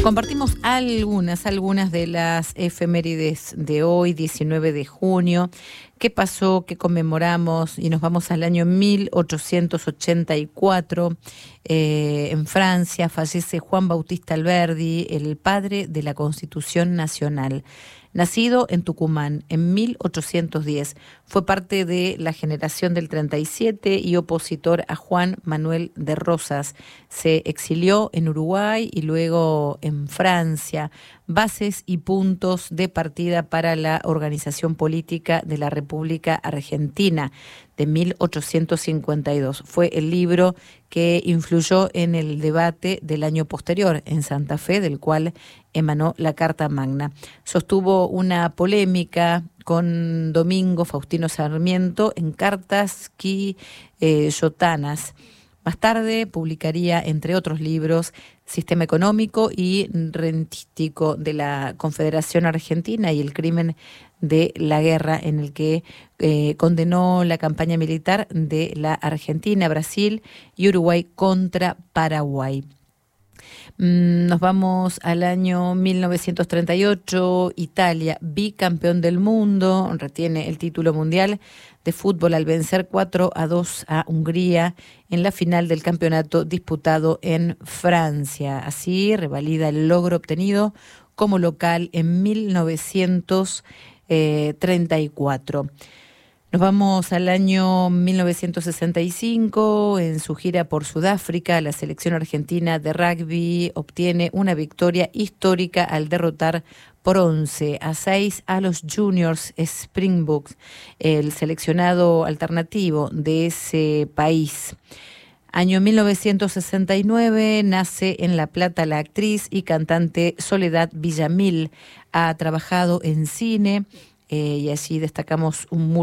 Compartimos algunas de las efemérides de hoy, 19 de junio. ¿Qué pasó? ¿Qué conmemoramos? Y nos vamos al año 1884. En Francia fallece Juan Bautista Alberdi, el padre de la Constitución Nacional. Nacido en Tucumán en 1810, fue parte de la generación del 37 y opositor a Juan Manuel de Rosas. Se exilió en Uruguay y luego en Francia. Bases y puntos de partida para la organización política de la República Argentina de 1852. Fue el libro que influyó en el debate del año posterior en Santa Fe, del cual emanó la Carta Magna. Sostuvo una polémica con Domingo Faustino Sarmiento en Cartas Quillotanas. Más tarde publicaría, entre otros libros, Sistema Económico y Rentístico de la Confederación Argentina y el crimen de la guerra, en el que condenó la campaña militar de la Argentina, Brasil y Uruguay contra Paraguay. Nos vamos al año 1938, Italia, bicampeón del mundo, retiene el título mundial de fútbol al vencer 4-2 a Hungría en la final del campeonato disputado en Francia. Así revalida el logro obtenido como local en 1934. Nos vamos al año 1965. En su gira por Sudáfrica, la selección argentina de rugby obtiene una victoria histórica al derrotar por 11-6 a los Juniors Springboks, el seleccionado alternativo de ese país. Año 1969, nace en La Plata la actriz y cantante Soledad Villamil. Ha trabajado en cine y allí destacamos un